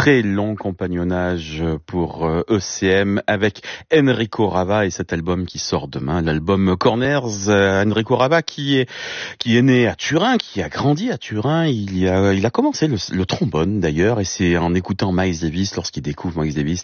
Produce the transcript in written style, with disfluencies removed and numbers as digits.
très long compagnonnage pour ECM avec Enrico Rava et cet album qui sort demain, l'album Corners. Enrico Rava qui est né à Turin, qui a grandi à Turin. Il a commencé le trombone d'ailleurs, et c'est en écoutant Miles Davis, lorsqu'il découvre Miles Davis,